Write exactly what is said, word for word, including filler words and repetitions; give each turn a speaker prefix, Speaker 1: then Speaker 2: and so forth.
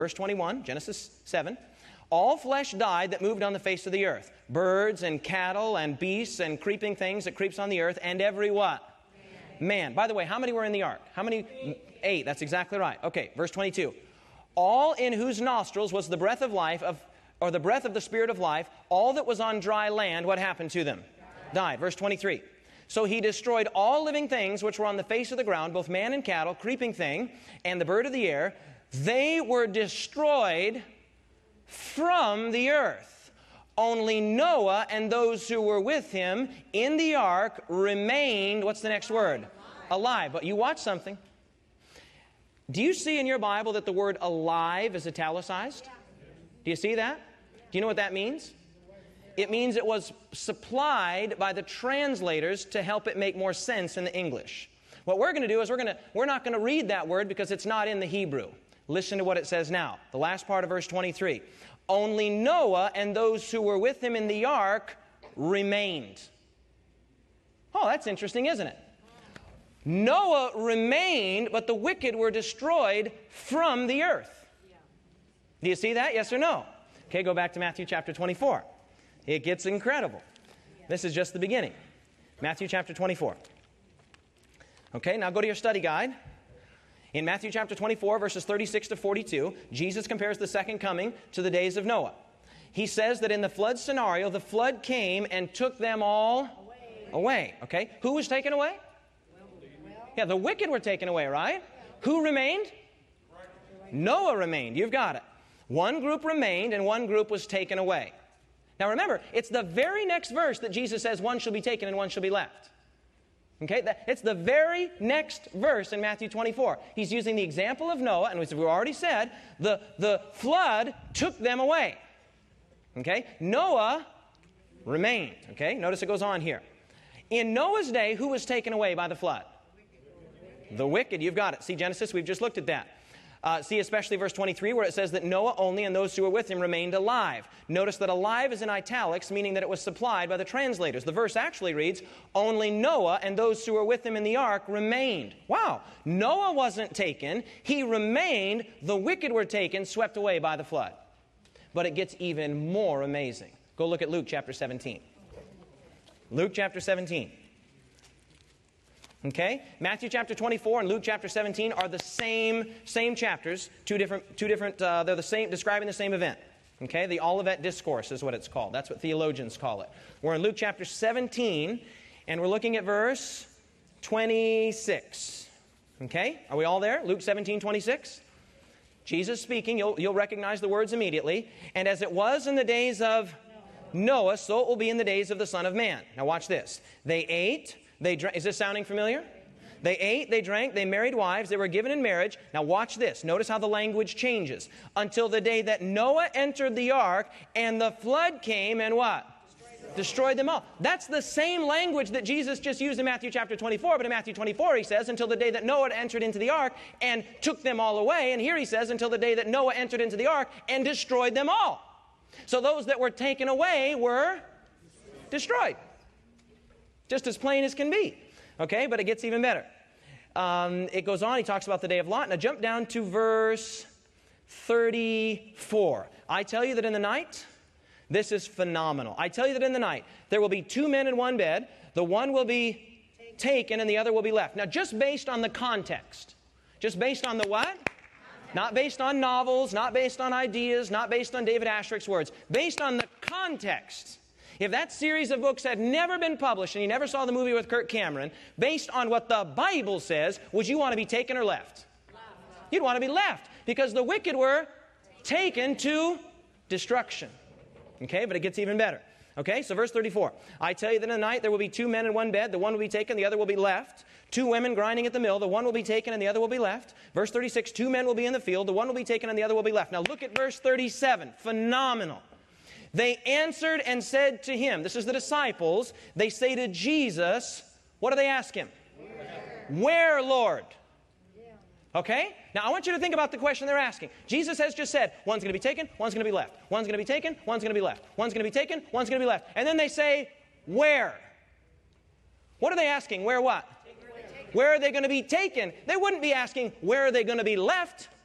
Speaker 1: Verse twenty-one, Genesis seven. All flesh died that moved on the face of the earth. Birds and cattle and beasts and creeping things that creeps on the earth, and every what? Man. Man. By the way, how many were in the ark? How many? Eight. Eight. That's exactly right. Okay, verse twenty-two. All in whose nostrils was the breath of life, of, or the breath of the Spirit of life, all that was on dry land, what happened to them? Died. Died. Verse twenty-three. So he destroyed all living things which were on the face of the ground, both man and cattle, creeping thing, and the bird of the air. They were destroyed from the earth. Only Noah and those who were with him in the ark remained, what's the next word? Alive. Alive. But you watch something. Do you see in your Bible that the word alive is italicized? Do you see that? Do you know what that means? It means it was supplied by the translators to help it make more sense in the English. What we're going to do is we're going to we're not going to read that word because it's not in the Hebrew. Listen to what it says now. The last part of verse twenty-three. Only Noah and those who were with him in the ark remained. Oh, that's interesting, isn't it? Noah remained, but the wicked were destroyed from the earth. Do you see that? Yes or no? Okay, go back to Matthew chapter twenty-four. It gets incredible. This is just the beginning. Matthew chapter twenty-four. Okay, now go to your study guide. In Matthew chapter twenty-four, verses thirty-six to forty-two, Jesus compares the second coming to the days of Noah. He says that in the flood scenario, the flood came and took them all away. away. Okay, who was taken away? Yeah, the wicked were taken away, right? Who remained? Noah remained. You've got it. One group remained and one group was taken away. Now remember, it's the very next verse that Jesus says one shall be taken and one shall be left. Okay, it's the very next verse in Matthew twenty-four. He's using the example of Noah, and as we've already said, the, the flood took them away. Okay, Noah remained. Okay, notice it goes on here. In Noah's day, who was taken away by the flood? The wicked. You've got it. See Genesis? We've just looked at that. Uh, see especially verse twenty-three where it says that Noah only and those who were with him remained alive. Notice that alive is in italics, meaning that it was supplied by the translators. The verse actually reads, only Noah and those who were with him in the ark remained. Wow. Noah wasn't taken. He remained. The wicked were taken, swept away by the flood. But it gets even more amazing. Go look at Luke chapter seventeen. Luke chapter seventeen. Okay? Matthew chapter twenty-four and Luke chapter seventeen are the same same chapters, two different two different uh, they're the same describing the same event. Okay? The Olivet Discourse is what it's called. That's what theologians call it. We're in Luke chapter seventeen and we're looking at verse twenty-six. Okay? Are we all there? Luke seventeen twenty-six. Jesus speaking, you'll you'll recognize the words immediately. And as it was in the days of Noah, so it will be in the days of the Son of Man. Now watch this. They ate They drank. Is this sounding familiar? They ate, they drank, they married wives, they were given in marriage. Now watch this. Notice how the language changes. Until the day that Noah entered the ark and the flood came and what? Destroyed, Destroyed them all. That's the same language that Jesus just used in Matthew chapter twenty-four. But in Matthew twenty-four he says, until the day that Noah entered into the ark and took them all away. And here he says, until the day that Noah entered into the ark and destroyed them all. So those that were taken away were destroyed. Just as plain as can be. Okay, but it gets even better. Um, it goes on, he talks about the day of Lot. Now jump down to verse thirty-four. I tell you that in the night, this is phenomenal. I tell you that in the night, there will be two men in one bed. The one will be taken and the other will be left. Now just based on the context. Just based on the what? Not based on novels, not based on ideas, not based on David Asherick's words. Based on the context. If that series of books had never been published and you never saw the movie with Kirk Cameron, based on what the Bible says, would you want to be taken or left? You'd want to be left because the wicked were taken to destruction. Okay, but it gets even better. Okay, so verse thirty-four. I tell you that in the night there will be two men in one bed. The one will be taken, the other will be left. Two women grinding at the mill. The one will be taken and the other will be left. Verse thirty-six. Two men will be in the field. The one will be taken and the other will be left. Now look at verse thirty-seven. Phenomenal. They answered and said to him, this is the disciples, they say to Jesus, what do they ask him? Where, Where Lord? Yeah. Okay? Now I want you to think about the question they're asking. Jesus has just said, one's going to be taken, one's going to be left. One's going to be taken, one's going to be left. One's going to be taken, one's going to be left. And then they say, where? What are they asking? Where what? Where are they going to be taken? They wouldn't be asking, where are they going to be left?